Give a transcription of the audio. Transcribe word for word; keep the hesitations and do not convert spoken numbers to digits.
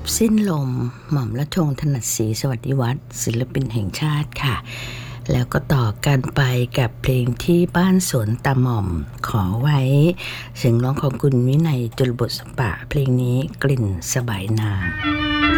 สิ้นลมหม่อมราชวงศ์ถนัดศรีสวัสดิวัฒน์ศิลปินแห่งชาติค่ะแล้วก็ต่อกันไปกับเพลงที่บ้านสวนตาหม่อมขอไว้เสียงร้องของคุณวินัยจุลบุษปะเพลงนี้กลิ่นสบายนาง